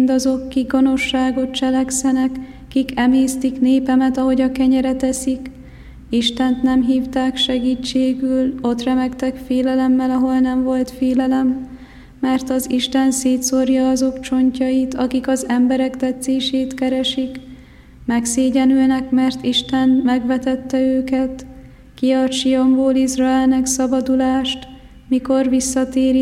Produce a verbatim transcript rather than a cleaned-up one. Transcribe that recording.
mindazok, kik gonoszságot cselekszenek, kik emésztik népemet, ahogy a kenyeret eszik. Istent nem hívták segítségül, ott remegtek félelemmel, ahol nem volt félelem, mert az Isten szétszórja azok csontjait, akik az emberek tetszését keresik. Megszégyenülnek, mert Isten megvetette őket. Kiad Sionból Izraelnek szabadulást, mikor visszatéri